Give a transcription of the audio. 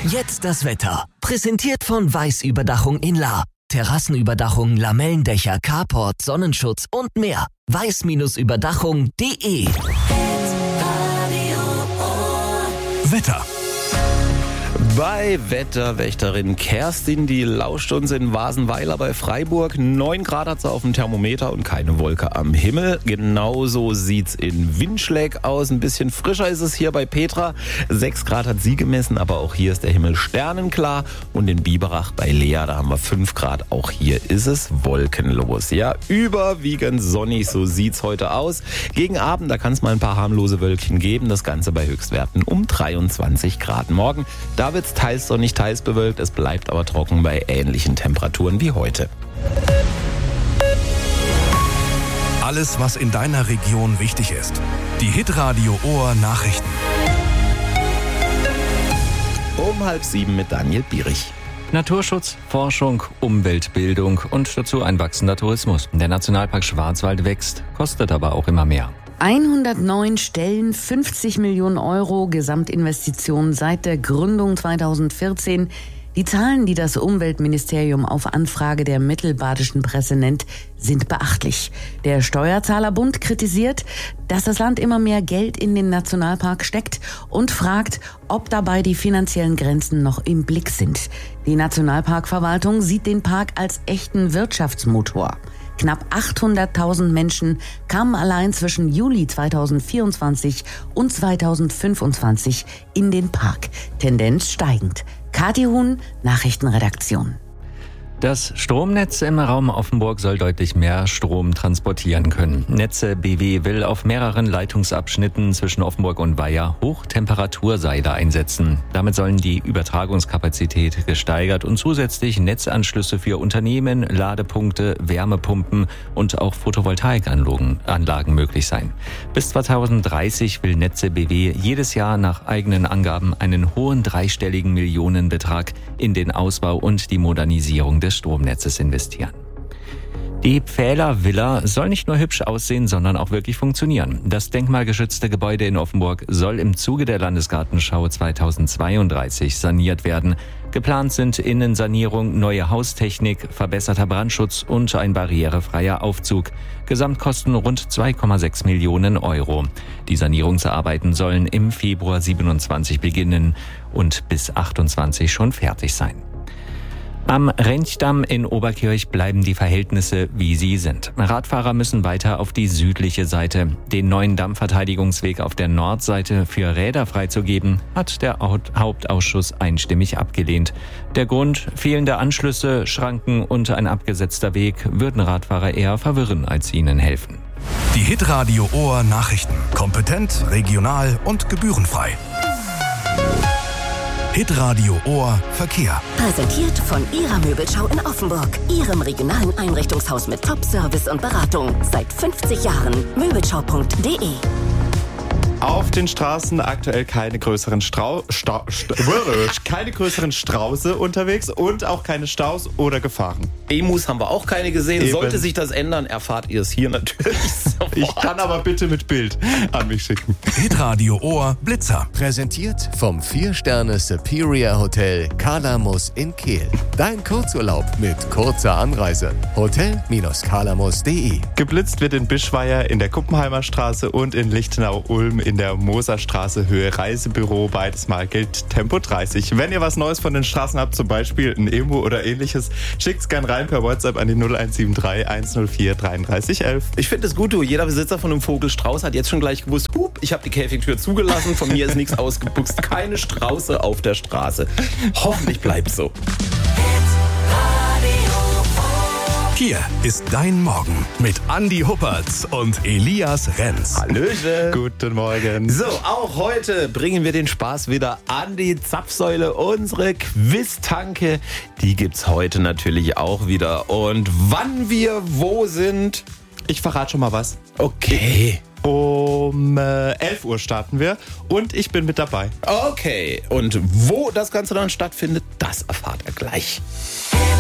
Jetzt das Wetter. Präsentiert von Weiß Überdachung in Lahr. Terrassenüberdachung, Lamellendächer, Carport, Sonnenschutz und mehr. weiß-überdachung.de. Wetter. Bei Wetterwächterin Kerstin, die lauscht uns in Wasenweiler bei Freiburg. 9 Grad hat sie auf dem Thermometer und keine Wolke am Himmel. Genauso sieht's in Winschläg aus. Ein bisschen frischer ist es hier bei Petra. 6 Grad hat sie gemessen, aber auch hier ist der Himmel sternenklar. Und in Biberach bei Lea, da haben wir 5 Grad. Auch hier ist es wolkenlos. Ja, überwiegend sonnig, so sieht's heute aus. Gegen Abend, da kann es mal ein paar harmlose Wölkchen geben. Das Ganze bei Höchstwerten um 23 Grad. Morgen, da wird's teils sonnig, teils bewölkt. Es bleibt aber trocken bei ähnlichen Temperaturen wie heute. Alles, was in deiner Region wichtig ist. Die Hitradio Ohr Nachrichten. Um 6:30 mit Daniel Bierich. Naturschutz, Forschung, Umweltbildung und dazu ein wachsender Tourismus. Der Nationalpark Schwarzwald wächst, kostet aber auch immer mehr. 109 Stellen, 50 Millionen Euro Gesamtinvestitionen seit der Gründung 2014. Die Zahlen, die das Umweltministerium auf Anfrage der mittelbadischen Presse nennt, sind beachtlich. Der Steuerzahlerbund kritisiert, dass das Land immer mehr Geld in den Nationalpark steckt und fragt, ob dabei die finanziellen Grenzen noch im Blick sind. Die Nationalparkverwaltung sieht den Park als echten Wirtschaftsmotor. Knapp 800.000 Menschen kamen allein zwischen Juli 2024 und 2025 in den Park. Tendenz steigend. Kathi Huhn, Nachrichtenredaktion. Das Stromnetz im Raum Offenburg soll deutlich mehr Strom transportieren können. Netze BW will auf mehreren Leitungsabschnitten zwischen Offenburg und Weiher Hochtemperaturseile einsetzen. Damit sollen die Übertragungskapazität gesteigert und zusätzlich Netzanschlüsse für Unternehmen, Ladepunkte, Wärmepumpen und auch Photovoltaikanlagen möglich sein. Bis 2030 will Netze BW jedes Jahr nach eigenen Angaben einen hohen dreistelligen Millionenbetrag in den Ausbau und die Modernisierung des Stromnetzes investieren. Die Pfähler Villa soll nicht nur hübsch aussehen, sondern auch wirklich funktionieren. Das denkmalgeschützte Gebäude in Offenburg soll im Zuge der Landesgartenschau 2032 saniert werden. Geplant sind Innensanierung, neue Haustechnik, verbesserter Brandschutz und ein barrierefreier Aufzug. Gesamtkosten rund 2,6 Millionen Euro. Die Sanierungsarbeiten sollen im Februar 27 beginnen und bis 28 schon fertig sein. Am Rentschdamm in Oberkirch bleiben die Verhältnisse, wie sie sind. Radfahrer müssen weiter auf die südliche Seite. Den neuen Dammverteidigungsweg auf der Nordseite für Räder freizugeben, hat der Hauptausschuss einstimmig abgelehnt. Der Grund: fehlende Anschlüsse, Schranken und ein abgesetzter Weg würden Radfahrer eher verwirren, als ihnen helfen. Die Hitradio Ohr Nachrichten. Kompetent, regional und gebührenfrei. Hitradio Ohr Verkehr. Präsentiert von Ihrer Möbelschau in Offenburg. Ihrem regionalen Einrichtungshaus mit Top-Service und Beratung. Seit 50 Jahren. Möbelschau.de. Auf den Straßen aktuell keine größeren keine größeren Strauße unterwegs und auch keine Staus oder Gefahren. Emus haben wir auch keine gesehen. Eben. Sollte sich das ändern, erfahrt ihr es hier natürlich sofort. Ich kann aber bitte mit Bild an mich schicken. Hitradio Ohr Blitzer. Präsentiert vom 4-Sterne Superior Hotel Kalamus in Kehl. Dein Kurzurlaub mit kurzer Anreise. Hotel-kalamus.de. Geblitzt wird in Bischweier, in der Kuppenheimer Straße und in Lichtenau-Ulm in der Moserstraße, Höhe Reisebüro. Beides mal gilt Tempo 30. Wenn ihr was Neues von den Straßen habt, zum Beispiel ein Emo oder ähnliches, schickt's gern rein per WhatsApp an die 0173 104 33 11. Ich finde es gut, du. Jeder Besitzer von einem Vogelstrauß hat jetzt schon gleich gewusst, ich habe die Käfigtür zugelassen, von mir ist nichts ausgebuchst, keine Strauße auf der Straße. Hoffentlich bleibt so. Hier ist dein Morgen mit Andi Huppertz und Elias Renz. Hallöchen. Guten Morgen. So, auch heute bringen wir den Spaß wieder an die Zapfsäule. Unsere Quiz-Tanke, die gibt's heute natürlich auch wieder. Und wann wir wo sind... Ich verrate schon mal was. Okay. Um 11 Uhr starten wir und ich bin mit dabei. Okay. Und wo das Ganze dann stattfindet, das erfahrt ihr gleich.